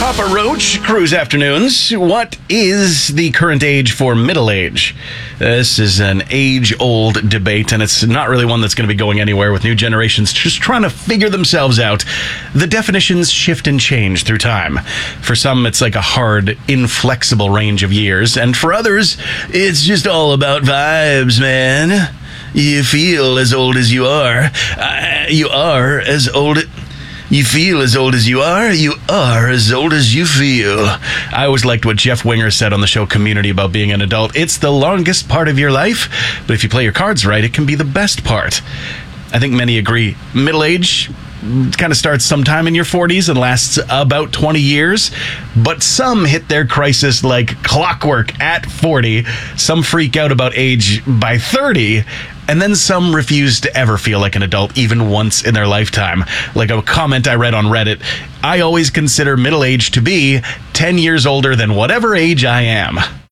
Papa Roach, Cruise Afternoons. What is the current age for middle age? This is an age-old debate, and it's not really one that's going to be going anywhere with new generations just trying to figure themselves out. The definitions shift and change through time. For some, it's like a hard, inflexible range of years, and for others, it's just all about vibes, man. You feel as old as you are. You are as old... You feel as old as you are as old as you feel. I always liked what Jeff Winger said on the show Community about being an adult. It's the longest part of your life, but if you play your cards right, it can be the best part. I think many agree. Middle age kind of starts sometime in your 40s and lasts about 20 years, but some hit their crisis like clockwork at 40. Some freak out about age by 30. And then some refuse to ever feel like an adult even once in their lifetime. Like a comment I read on Reddit, I always consider middle age to be 10 years older than whatever age I am.